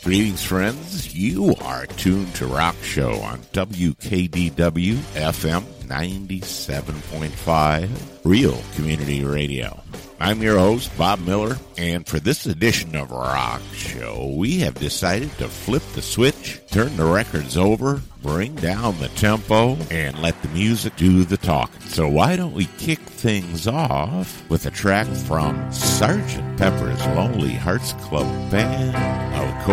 Greetings, friends. You are tuned to Rock Show on WKDW FM 97.5, Real Community Radio. I'm your host, Bob Miller, and for this edition of Rock Show, we have decided to flip the switch, turn the records over, bring down the tempo, and let the music do the talking. So why don't we kick things off with a track from Sgt. Pepper's Lonely Hearts Club Band, of course.